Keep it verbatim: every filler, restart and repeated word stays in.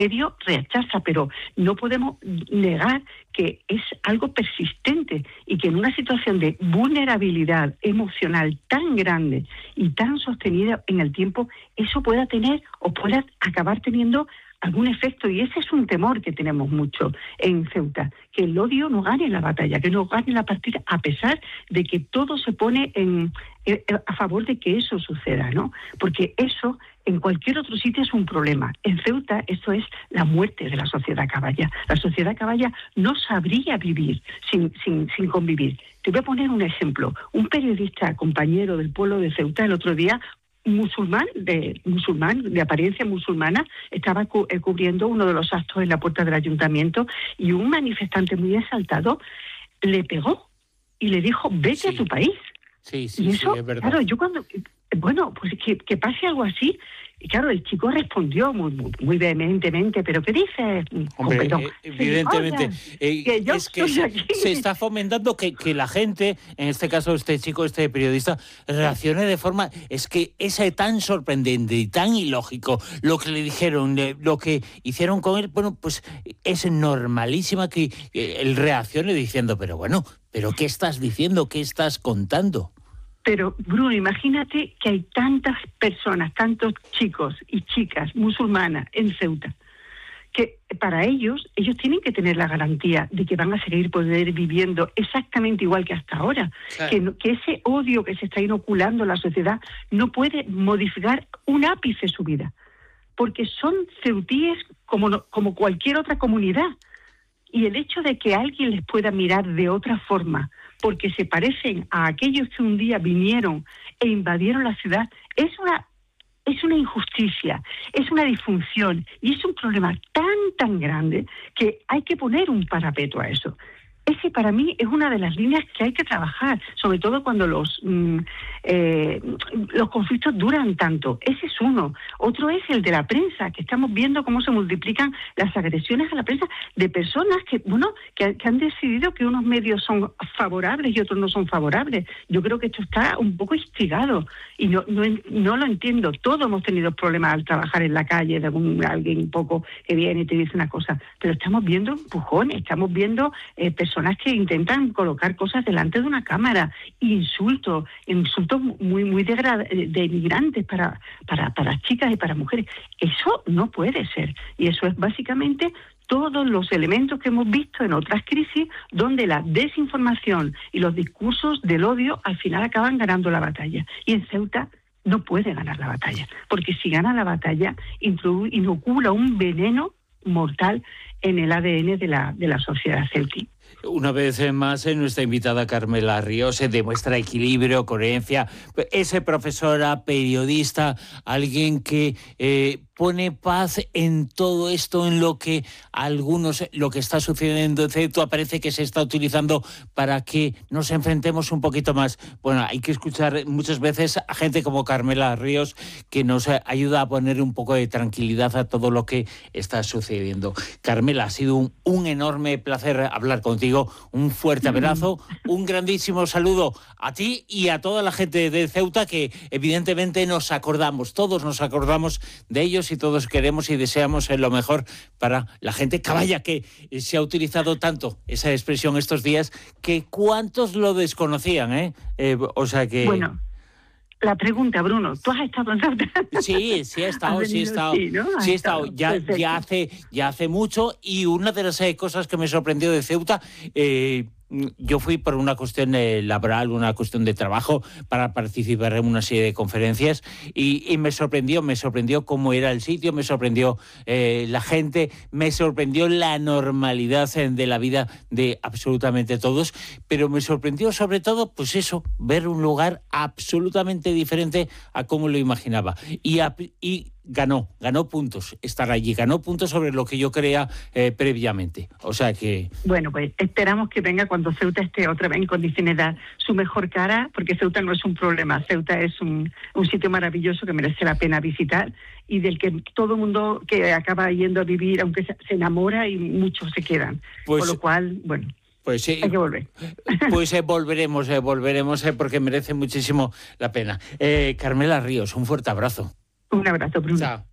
medio rechaza, pero no podemos negar que es algo persistente y que en una situación de vulnerabilidad emocional tan grande y tan sostenida en el tiempo, eso pueda tener o pueda acabar teniendo algún efecto, y ese es un temor que tenemos mucho en Ceuta, que el odio no gane la batalla, que no gane la partida, a pesar de que todo se pone en, en, a favor de que eso suceda, ¿no? Porque eso en cualquier otro sitio es un problema. En Ceuta esto es la muerte de la sociedad caballa. La sociedad caballa no sabría vivir sin, sin, sin convivir. Te voy a poner un ejemplo. Un periodista, compañero del pueblo de Ceuta, el otro día, musulmán de musulmán de apariencia musulmana, estaba cu- eh, cubriendo uno de los actos en la puerta del ayuntamiento, y un manifestante muy exaltado le pegó y le dijo: vete Sí. a tu país. Sí, sí, Y eso, sí, es verdad. claro, yo cuando, bueno, pues que, que pase algo así, y claro, el chico respondió muy, muy, muy vehementemente: ¿pero qué dices? Con Hombre, perdón, eh, evidentemente, eh, que yo es que estoy se, aquí. se está fomentando que, que la gente, en este caso este chico, este periodista, reaccione de forma... Es que es eh, tan sorprendente y tan ilógico lo que le dijeron, eh, lo que hicieron con él. Bueno, pues es normalísima que eh, él reaccione diciendo: pero bueno, ¿pero qué estás diciendo? ¿Qué estás contando? Pero, Bruno, imagínate que hay tantas personas, tantos chicos y chicas musulmanas en Ceuta, que para ellos, ellos tienen que tener la garantía de que van a seguir poder viviendo exactamente igual que hasta ahora. Claro. Que, no- que ese odio que se está inoculando en la sociedad no puede modificar un ápice su vida, porque son ceutíes como, no- como cualquier otra comunidad. Y el hecho de que alguien les pueda mirar de otra forma, porque se parecen a aquellos que un día vinieron e invadieron la ciudad, es una, es una injusticia, es una disfunción, y es un problema tan, tan grande que hay que poner un parapeto a eso. Ese, para mí, es una de las líneas que hay que trabajar, sobre todo cuando los mm, eh, los conflictos duran tanto. Ese es uno. Otro es el de la prensa, que estamos viendo cómo se multiplican las agresiones a la prensa de personas que, bueno, que, que han decidido que unos medios son favorables y otros no son favorables. Yo creo que esto está un poco instigado y no, no, no lo entiendo. Todos hemos tenido problemas al trabajar en la calle, de algún, alguien un poco que viene y te dice una cosa, pero estamos viendo empujones, estamos viendo eh, personas que intentan colocar cosas delante de una cámara, insultos, insultos muy muy degrad- de inmigrantes para, para, para chicas y para mujeres. Eso no puede ser. Y eso es básicamente todos los elementos que hemos visto en otras crisis, donde la desinformación y los discursos del odio al final acaban ganando la batalla. Y en Ceuta no puede ganar la batalla, porque si gana la batalla, intru- inocula un veneno mortal en el A D N de la, de la sociedad ceutí. Una vez más, eh, nuestra invitada Carmela Ríos se demuestra equilibrio, coherencia. Es profesora, periodista, alguien que eh, pone paz en todo esto, en lo que algunos, lo que está sucediendo en Ceuta, parece que se está utilizando para que nos enfrentemos un poquito más. Bueno, hay que escuchar muchas veces a gente como Carmela Ríos, que nos ayuda a poner un poco de tranquilidad a todo lo que está sucediendo. Carmela, ha sido un, un enorme placer hablar contigo. Un fuerte abrazo, un grandísimo saludo a ti y a toda la gente de Ceuta, que evidentemente nos acordamos, todos nos acordamos de ellos y todos queremos y deseamos lo mejor para la gente caballa, que se ha utilizado tanto esa expresión estos días, que cuántos lo desconocían, ¿eh? eh o sea que... Bueno, la pregunta, Bruno, ¿tú has estado en Ceuta? Sí, sí he estado, sí he estado, sí, ¿no? sí he estado, ya, ya hace, ya hace mucho, y una de las eh, cosas que me sorprendió de Ceuta, eh, yo fui por una cuestión eh, laboral, una cuestión de trabajo, para participar en una serie de conferencias, y, y me sorprendió, me sorprendió cómo era el sitio, me sorprendió eh, la gente, me sorprendió la normalidad eh, de la vida de absolutamente todos, pero me sorprendió sobre todo, pues eso, ver un lugar absolutamente diferente a como lo imaginaba. Y, a, y ganó, ganó puntos estar allí, ganó puntos sobre lo que yo creía eh, previamente. O sea que... Bueno, pues esperamos que venga cuando Ceuta esté otra vez en condiciones de dar su mejor cara, porque Ceuta no es un problema. Ceuta es un, un sitio maravilloso que merece la pena visitar y del que todo el mundo que acaba yendo a vivir, aunque se, se enamora, y muchos se quedan. Pues, Con lo cual, bueno... Pues sí, hay que volver. Pues eh, volveremos, eh, volveremos eh, porque merece muchísimo la pena. Eh, Carmela Ríos, un fuerte abrazo. Un abrazo, Bruno. Chao.